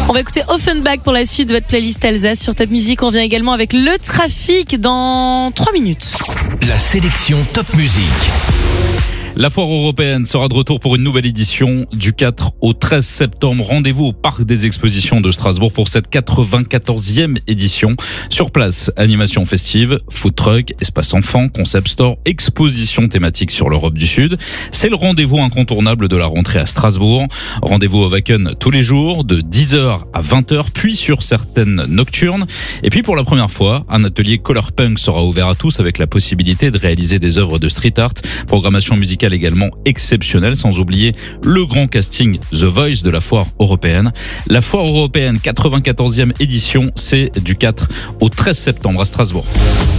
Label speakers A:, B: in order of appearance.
A: On va écouter Offenbach pour la suite de votre playlist Alsace sur Top Music. On vient également avec le trafic dans 3 minutes.
B: La sélection Top Music.
C: La foire européenne sera de retour pour une nouvelle édition du 4 au 13 septembre. Rendez-vous au Parc des Expositions de Strasbourg pour cette 94e édition. Sur place, animation festive, food truck, espace enfant, concept store, exposition thématique sur l'Europe du Sud. C'est le rendez-vous incontournable de la rentrée à Strasbourg. Rendez-vous au Wacken tous les jours de 10h à 20h, puis sur certaines nocturnes. Et puis pour la première fois, un atelier Color Punk sera ouvert à tous avec la possibilité de réaliser des œuvres de street art. Programmation musicale également exceptionnelle, sans oublier le grand casting The Voice de la foire européenne. La foire européenne 94e édition, c'est du 4 au 13 septembre à Strasbourg.